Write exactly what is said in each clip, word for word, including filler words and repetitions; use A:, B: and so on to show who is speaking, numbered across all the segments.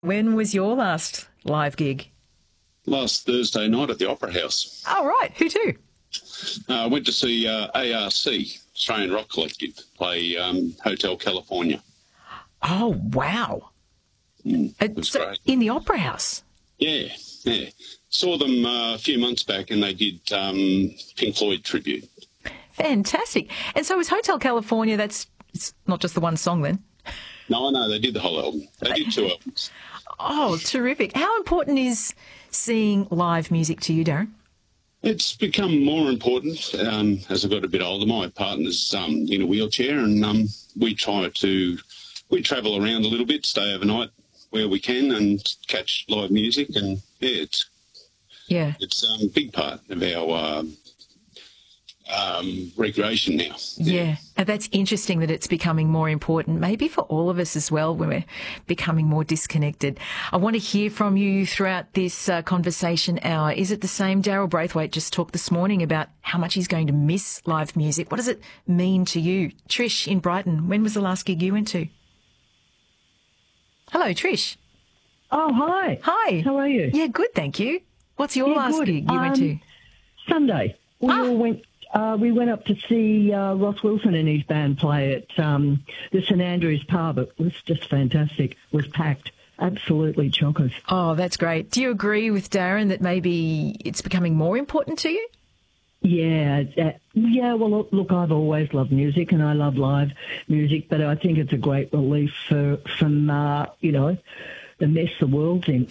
A: When was your last live gig?
B: Last Thursday night at the Opera House.
A: Oh, right. Who to?
B: Uh, I went to see uh, A R C, Australian Rock Collective, play um, Hotel California.
A: Oh, wow.
B: Mm, it was
A: so
B: great.
A: In the Opera House?
B: Yeah, yeah. Saw them uh, a few months back and they did um, Pink Floyd tribute.
A: Fantastic. And so is Hotel California, that's it's not just the one song then?
B: No, I know, they did the whole album. They did two albums.
A: Oh, terrific. How important is seeing live music to you, Darren?
B: It's become more important um, as I got a bit older. My partner's um, in a wheelchair and um, we try to, we travel around a little bit, stay overnight where we can and catch live music. And, yeah, it's,
A: yeah.
B: it's um, a big part of our um, um, recreation now.
A: Yeah. yeah, and that's interesting that it's becoming more important, maybe for all of us as well, when we're becoming more disconnected. I want to hear from you throughout this uh, conversation hour. Is it the same? Daryl Braithwaite just talked this morning about how much he's going to miss live music. What does it mean to you? Trish in Brighton, when was the last gig you went to? Hello, Trish.
C: Oh, hi.
A: Hi.
C: How are you?
A: Yeah, good, thank you. What's your
C: yeah,
A: last
C: good.
A: gig you
C: um,
A: went to?
C: Sunday. We
A: Ah.
C: all went. Uh, we went up to see uh, Ross Wilson and his band play at um, the St Andrews pub. It was just fantastic. It was packed. Absolutely chockers.
A: Oh, that's great. Do you agree with Darren that maybe it's becoming more important to you?
C: Yeah, uh, yeah. Well, look, look, I've always loved music and I love live music, but I think it's a great relief for, from, uh, you know, the mess the world's in.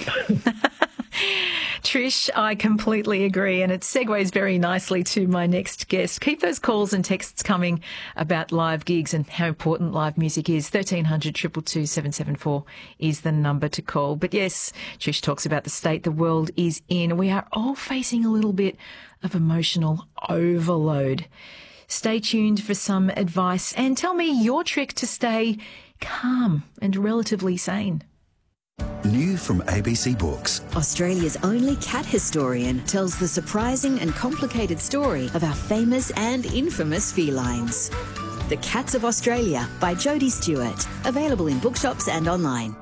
A: Trish, I completely agree, and it segues very nicely to my next guest. Keep those calls and texts coming about live gigs and how important live music is. thirteen hundred, two two two, seven seven four is the number to call. But yes, Trish talks about the state the world is in. We are all facing a little bit of emotional overload. Stay tuned for some advice and tell me your trick to stay calm and relatively sane.
D: New from A B C Books.
E: Australia's only cat historian tells the surprising and complicated story of our famous and infamous felines. The Cats of Australia by Jodie Stewart. Available in bookshops and online.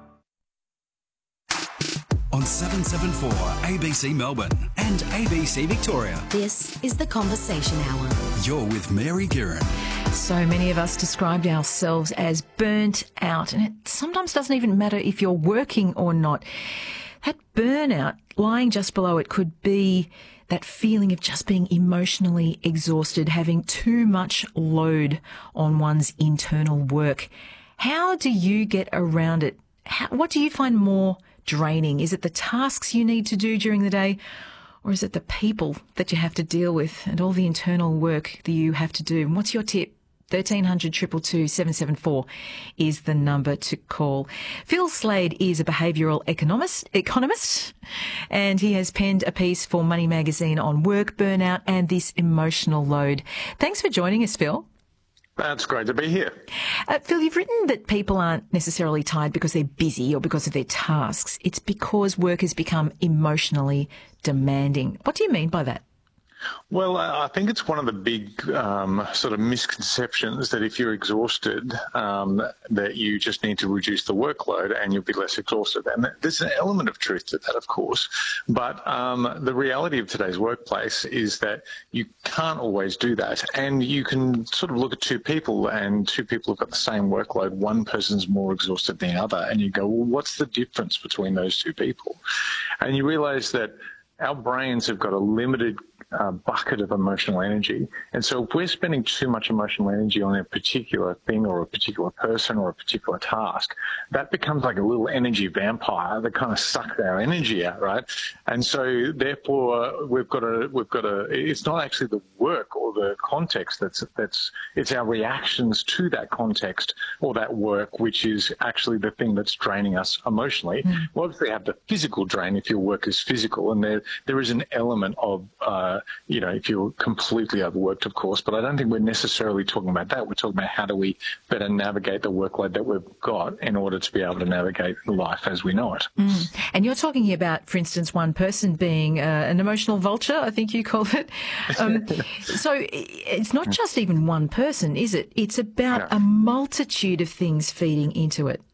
D: On seven seven four A B C Melbourne and A B C Victoria.
E: This is The Conversation Hour.
D: You're with Mary Guerin.
A: So many of us described ourselves as burnt out, and it sometimes doesn't even matter if you're working or not. That burnout, lying just below it, could be that feeling of just being emotionally exhausted, having too much load on one's internal work. How do you get around it? How, what do you find more draining? Is it the tasks you need to do during the day, or is it the people that you have to deal with and all the internal work that you have to do? And what's your tip? thirteen hundred, two two two, seven seven four is the number to call. Phil Slade is a behavioural economist, economist, and he has penned a piece for Money Magazine on work burnout and this emotional load. Thanks for joining us, Phil.
F: That's great to be here.
A: Uh, Phil, you've written that people aren't necessarily tired because they're busy or because of their tasks. It's because work has become emotionally demanding. What do you mean by that?
F: Well, I think it's one of the big um, sort of misconceptions that if you're exhausted, um, that you just need to reduce the workload and you'll be less exhausted. And there's an element of truth to that, of course. But um, the reality of today's workplace is that you can't always do that. And you can sort of look at two people and two people have got the same workload. One person's more exhausted than the other. And you go, well, what's the difference between those two people? And you realize that our brains have got a limited uh, bucket of emotional energy. And so if we're spending too much emotional energy on a particular thing or a particular person or a particular task, that becomes like a little energy vampire that kind of sucks our energy out, right? And so therefore we've got to, we've got to, it's not actually the work or the context that's, that's, it's our reactions to that context or that work, which is actually the thing that's draining us emotionally. Mm. We obviously have the physical drain if your work is physical, and there, there is an element of, uh, you know, if you're completely overworked, of course, but I don't think we're necessarily talking about that. We're talking about how do we better navigate the workload that we've got in order to be able to navigate life as we know it.
A: Mm. And you're talking about, for instance, one person being uh, an emotional vulture, I think you called it. Um, so it's not just even one person, is it? It's about
F: yeah.
A: a multitude of things feeding into it.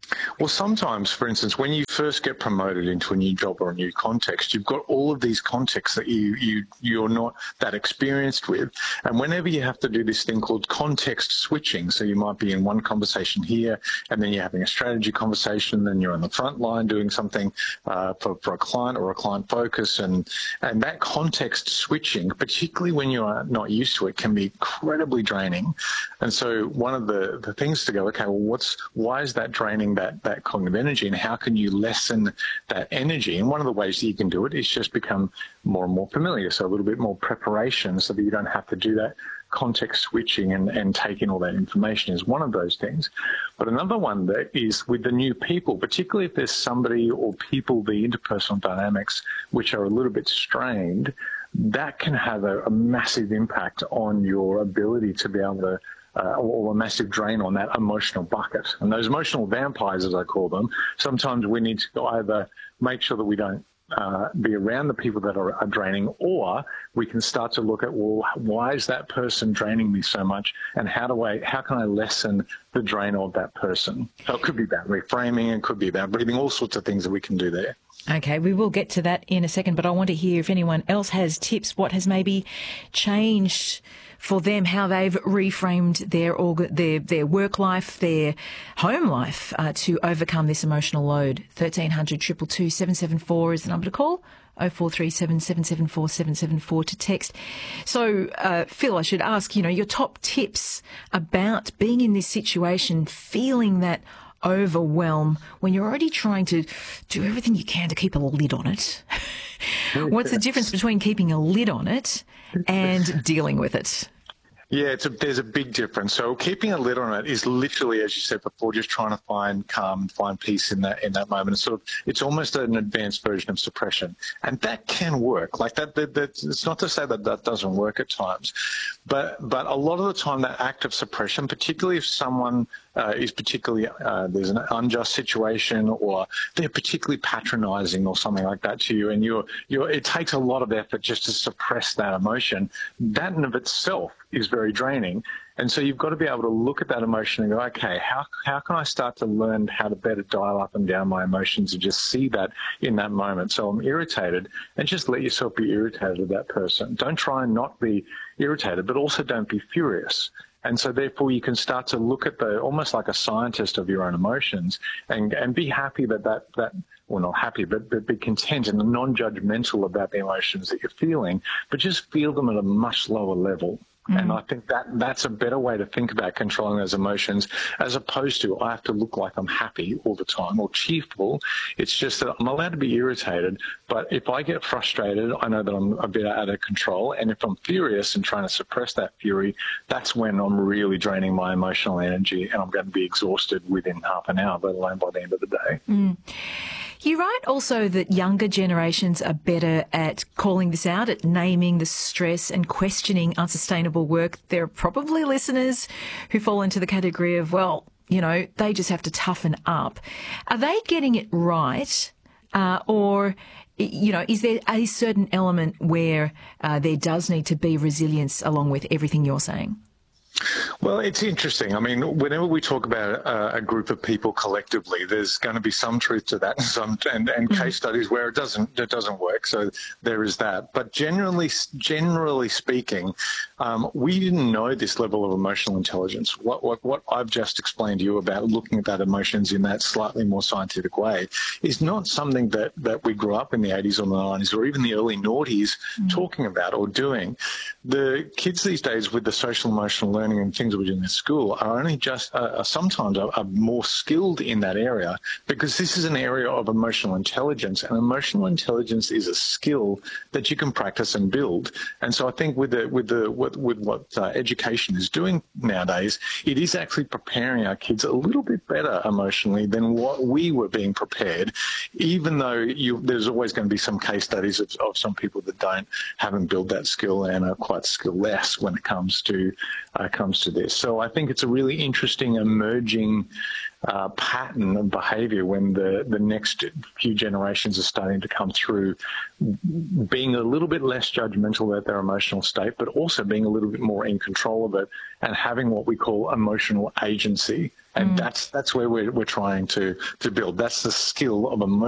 F: Well, sometimes, for instance, when you first get promoted into a new job or a new context, you've got all of these contexts that you, you, you're not that experienced with. And whenever you have to do this thing called context switching, so you might be in one conversation here, and then you're having a strategy conversation, then you're on the front line doing something uh, for, for a client or a client focus. And, and that context switching, particularly when you are not used to it, can be incredibly draining. And so one of the, the things to go, okay, well, what's why is that draining that, that cognitive energy, and how can you lessen that energy? And one of the ways that you can do it is just become more and more familiar, so a little bit more preparation so that you don't have to do that context switching and, and take in all that information is one of those things. But another one that is with the new people, particularly if there's somebody or people, the interpersonal dynamics, which are a little bit strained, that can have a, a massive impact on your ability to be able to Uh, or a massive drain on that emotional bucket. And those emotional vampires, as I call them, sometimes we need to either make sure that we don't uh, be around the people that are, are draining, or we can start to look at, well, why is that person draining me so much, and how do I, how can I lessen the drain of that person? So it could be about reframing, it could be about breathing, all sorts of things that we can do there.
A: Okay, we will get to that in a second, but I want to hear if anyone else has tips, what has maybe changed for them, how they've reframed their org- their their work life, their home life uh, to overcome this emotional load. thirteen hundred, two two two, seven seven four is the number to call. oh four three seven, seven seven four, seven seven four to text. So, uh, Phil, I should ask, you know, your top tips about being in this situation, feeling that overwhelm when you're already trying to do everything you can to keep a lid on it. What's the difference between keeping a lid on it and dealing with it?
F: Yeah, it's a, there's a big difference. So keeping a lid on it is literally, as you said before, just trying to find calm, find peace in that in that moment. It's sort of, it's almost an advanced version of suppression, and that can work. Like that, that, that it's not to say that that doesn't work at times, but but a lot of the time that act of suppression, particularly if someone uh, is particularly uh, there's an unjust situation, or they're particularly patronising or something like that to you, and you're you're it takes a lot of effort just to suppress that emotion. That in of itself is very draining. And so you've got to be able to look at that emotion and go, okay, how how can I start to learn how to better dial up and down my emotions and just see that in that moment? So I'm irritated, and just let yourself be irritated with that person. Don't try and not be irritated, but also don't be furious. And so therefore you can start to look at the, almost like a scientist of your own emotions, and, and be happy that that, that well, not happy, but, but be content and non-judgmental about the emotions that you're feeling, but just feel them at a much lower level. Mm. And I think that that's a better way to think about controlling those emotions, as opposed to I have to look like I'm happy all the time or cheerful. It's just that I'm allowed to be irritated, but if I get frustrated, I know that I'm a bit out of control. And if I'm furious and trying to suppress that fury, that's when I'm really draining my emotional energy, and I'm going to be exhausted within half an hour, let alone by the end of the day.
A: Mm. You write also that younger generations are better at calling this out, at naming the stress and questioning unsustainable work. There are probably listeners who fall into the category of, well, you know, they just have to toughen up. Are they getting it right? Uh, or, you know, is there a certain element where uh, there does need to be resilience along with everything you're saying?
F: Well, it's interesting. I mean, whenever we talk about uh, a group of people collectively, there's going to be some truth to that, and some and, and mm-hmm. case studies where it doesn't it doesn't work. So there is that. But generally, generally speaking, um, we didn't know this level of emotional intelligence. What, what what I've just explained to you about looking at that emotions in that slightly more scientific way is not something that that we grew up in the eighties or the nineties or even the early noughties mm-hmm. talking about or doing. The kids these days with the social emotional learning and things we do in school are only just uh, sometimes are, are more skilled in that area, because this is an area of emotional intelligence, and emotional intelligence is a skill that you can practice and build. And so I think with the with the with, with what uh, education is doing nowadays, it is actually preparing our kids a little bit better emotionally than what we were being prepared, even though you, there's always going to be some case studies of, of some people that don't haven't built that skill and are quite skillless when it comes to uh, comes to this. So I think it's a really interesting emerging uh, pattern of behaviour when the, the next few generations are starting to come through, being a little bit less judgmental about their emotional state, but also being a little bit more in control of it and having what we call emotional agency. And mm. that's that's where we're, we're trying to, to build. That's the skill of emotion.